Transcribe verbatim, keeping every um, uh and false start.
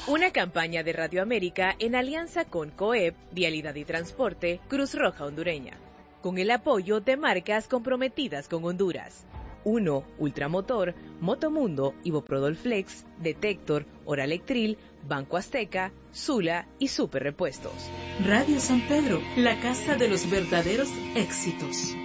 Una campaña de Radio América en alianza con COEP, Vialidad y Transporte, Cruz Roja Hondureña, con el apoyo de marcas comprometidas con Honduras. uno. Ultramotor, Motomundo, Iboprodol Flex, Detector, Oralectril, Banco Azteca, Sula y Super Repuestos. Radio San Pedro, la casa de los verdaderos éxitos.